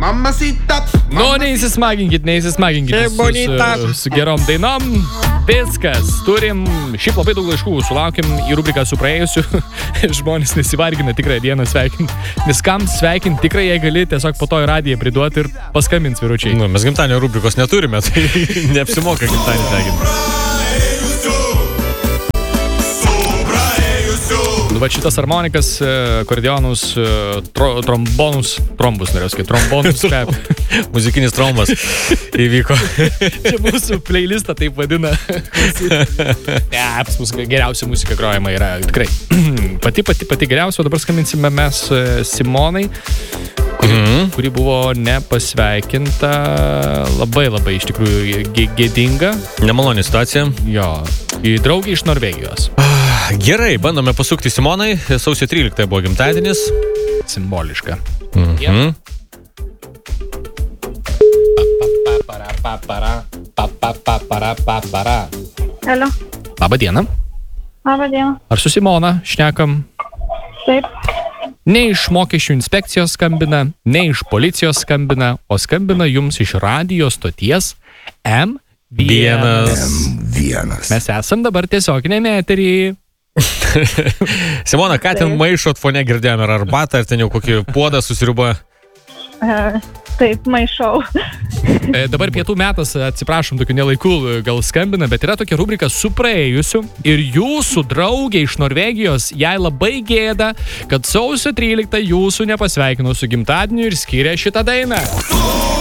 Nu, neįsismaginkit su gerom dainom. Viskas. Turim šiaip labai daug laiškų. Sulaukim į rubriką su praėjusiu. Žmonės nesivargina tikrąją dieną sveikinti. Viskam sveikinti tikrai jei gali tiesiog po to į radiją priduoti ir paskambint sviručiai. Nu, mes gimtadienio rubrikos neturime, tai neapsimoka gimtadienį sveikinti. Va šitas harmonikas, akordeonus, trombonus, muzikinis trombas įvyko. Čia mūsų playlistą taip vadina. Pas mus geriausia muzika grojama yra tikrai. Pati geriausia, o dabar skambinsime mes Simonai, kuri buvo nepasveikinta, labai iš tikrųjų gėdinga. Nemaloni situacija. Jo, į draugį iš Norvegijos. Gerai, bandome pasukti Simonai. Sausio 13 buvo gimtadienis. Simboliška. Alio. Labą dieną. Labą dieną. Ar su Simona šnekam? Taip. Ne iš mokesčių inspekcijos skambina, ne iš policijos skambina, o skambina jums iš radijo stoties M1. Mes esam dabar tiesioginėme eteryje. Simona, ką ten maišot fone girdėjome? Ar arbatą, ar ten jau kokį puodą susiriuboja? Taip, maišau. Dabar pietų metas, atsiprašom, tokių nelaikų gal skambina, bet yra tokia rubrika su praėjusiu ir jūsų draugė iš Norvegijos, jai labai gėda, kad sausio 13 jūsų nepasveikino su gimtadieniu ir skiria šitą dainą.